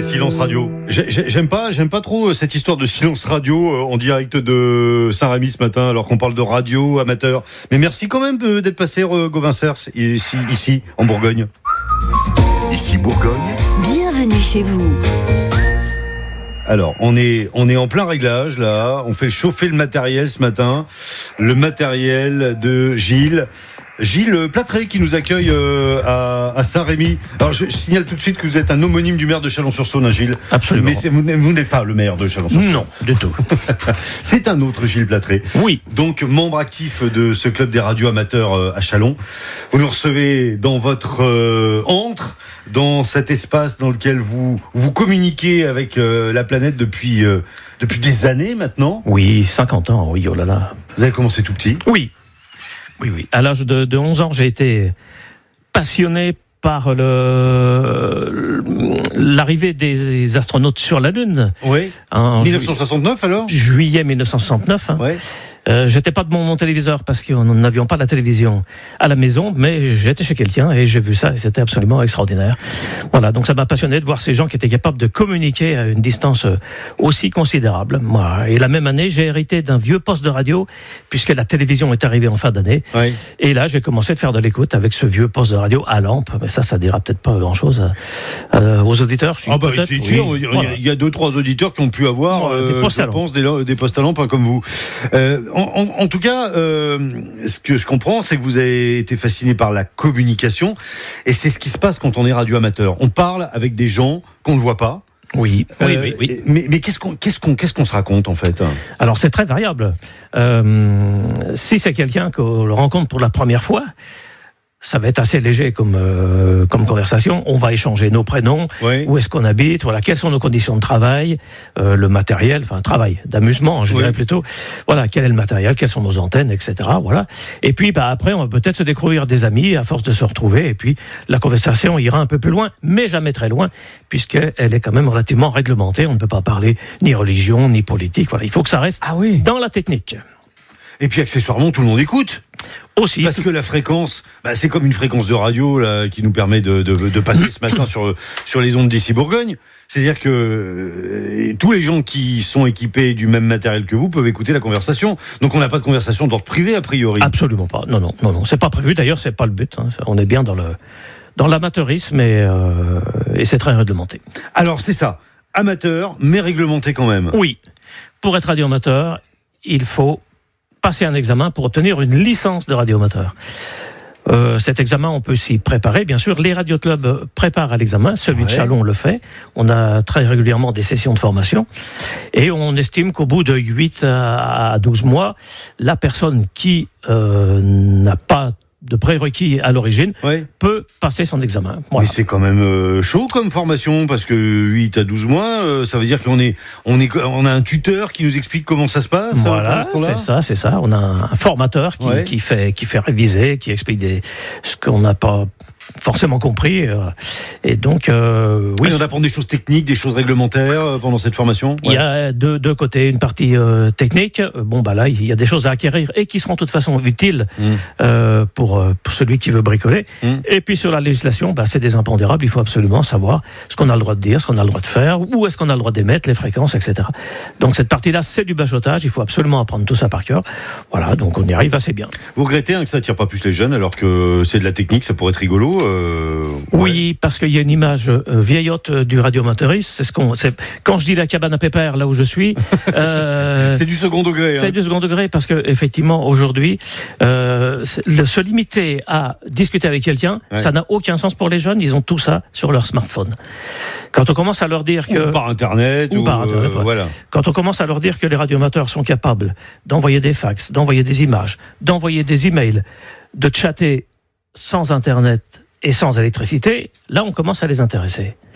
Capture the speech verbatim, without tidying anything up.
silence radio. J'aime pas, j'aime pas trop cette histoire de silence radio en direct de Saint-Rémy ce matin, alors qu'on parle de radio amateur. Mais merci quand même d'être passé, Gauvin Cers, ici, ici, en Bourgogne. Ici Bourgogne. Bienvenue chez vous. Alors, on est, on est en plein réglage, là. On fait chauffer le matériel ce matin. Le matériel de Gilles. Gilles Platré qui nous accueille euh, à, à Saint-Rémy. Alors je, je signale tout de suite que vous êtes un homonyme du maire de Chalon-sur-Saône, hein, Gilles. Absolument. Mais c'est, vous, vous n'êtes pas le maire de Chalon-sur-Saône. Non, du tout. C'est un autre Gilles Platré. Oui. Donc membre actif de ce club des radios amateurs euh, à Chalon. Vous nous recevez dans votre euh, antre, dans cet espace dans lequel vous vous communiquez avec euh, la planète depuis euh, depuis des années maintenant. Oui, cinquante ans. Oui, oh là là. Vous avez commencé tout petit. Oui. Oui, oui. À l'âge de, de onze ans, j'ai été passionné par le, l'arrivée des astronautes sur la Lune. Oui. En dix-neuf cent soixante-neuf alors ? Juillet dix-neuf cent soixante-neuf. Hein. Ouais. Euh, j'étais pas devant mon téléviseur parce que nous n'avions pas la télévision à la maison, mais j'étais chez quelqu'un et j'ai vu ça et c'était absolument extraordinaire. Voilà, donc ça m'a passionné de voir ces gens qui étaient capables de communiquer à une distance aussi considérable. Moi, et la même année, j'ai hérité d'un vieux poste de radio puisque la télévision est arrivée en fin d'année. Ouais. Et là, j'ai commencé de faire de l'écoute avec ce vieux poste de radio à lampe, mais ça, ça dira peut-être pas grand-chose euh, aux auditeurs. Ah bah c'est sûr, oui, il, y a, voilà. il y a deux trois auditeurs qui ont pu avoir, voilà, euh, des postes je pense, des, des postes à lampe hein, comme vous. Euh, En, en, en tout cas, euh, ce que je comprends, c'est que vous avez été fasciné par la communication, et c'est ce qui se passe quand on est radio-amateur. On parle avec des gens qu'on ne voit pas. Oui, oui, euh, oui, oui. Mais, mais qu'est-ce qu'on, qu'est-ce qu'on, qu'est-ce qu'on se raconte en fait ? Alors c'est très variable. Euh, si c'est quelqu'un qu'on le rencontre pour la première fois, ça va être assez léger comme euh, comme conversation. On va échanger nos prénoms, oui. Où est-ce qu'on habite, voilà, quelles sont nos conditions de travail, euh, le matériel, enfin travail, d'amusement, je oui. dirais plutôt. Voilà, quel est le matériel, quelles sont nos antennes, et cetera. Voilà. Et puis, bah après, on va peut-être se découvrir des amis à force de se retrouver. Et puis, la conversation ira un peu plus loin, mais jamais très loin, puisqu'elle est quand même relativement réglementée. On ne peut pas parler ni religion, ni politique. Voilà, il faut que ça reste ah oui. dans la technique. Et puis, accessoirement, tout le monde écoute. Aussi. Parce que la fréquence, bah, c'est comme une fréquence de radio là, qui nous permet de, de, de passer ce matin sur, sur les ondes d'ici Bourgogne. C'est-à-dire que euh, tous les gens qui sont équipés du même matériel que vous peuvent écouter la conversation. Donc on n'a pas de conversation d'ordre privé a priori. Absolument pas. Non, non, non, non. C'est pas prévu. D'ailleurs, c'est pas le but. Hein. On est bien dans le dans l'amateurisme et, euh, et c'est très réglementé. Alors c'est ça, amateur mais réglementé quand même. Oui. Pour être radioamateur, il faut passer un examen pour obtenir une licence de radioamateur. Euh, cet examen, on peut s'y préparer, bien sûr. Les radioclubs préparent à l'examen. Celui ouais. de Chalon le fait. On a très régulièrement des sessions de formation. Et on estime qu'au bout de huit à douze mois, la personne qui euh, n'a pas de prérequis à l'origine, ouais. peut passer son examen. Voilà. Mais c'est quand même euh, chaud comme formation, parce que huit à douze mois, euh, ça veut dire qu'on est, on est, on a un tuteur qui nous explique comment ça se passe. Voilà, c'est ça, c'est ça. On a un formateur qui, ouais. qui fait, qui fait réviser, qui explique des, ce qu'on n'a pas forcément compris. Et donc, euh, oui. Et on apprend des choses techniques, des choses réglementaires pendant cette formation. Ouais. Il y a deux, deux côtés, une partie euh, technique. Bon, bah là, il y a des choses à acquérir et qui seront de toute façon utiles mmh. euh, pour, pour celui qui veut bricoler. Mmh. Et puis sur la législation, bah, c'est des impondérables. Il faut absolument savoir ce qu'on a le droit de dire, ce qu'on a le droit de faire, où est-ce qu'on a le droit d'émettre, les fréquences, et cetera. Donc cette partie-là, c'est du bachotage. Il faut absolument apprendre tout ça par cœur. Voilà, donc on y arrive assez bien. Vous regrettez hein, que ça attire pas plus les jeunes, alors que c'est de la technique, ça pourrait être rigolo. Euh, ouais. Oui, parce qu'il y a une image euh, vieillotte du radioamateurisme. C'est ce qu'on, c'est, quand je dis la cabane à pépère, là où je suis, euh, c'est du second degré. C'est hein. du second degré parce que effectivement aujourd'hui, euh, le, se limiter à discuter avec quelqu'un, ouais. ça n'a aucun sens pour les jeunes. Ils ont tout ça sur leur smartphone. Quand on commence à leur dire que ou par internet ou, ou par internet, euh, voilà. Quand on commence à leur dire que les radioamateurs sont capables d'envoyer des fax, d'envoyer des images, d'envoyer des emails, de chatter sans internet et sans électricité, là on commence à les intéresser.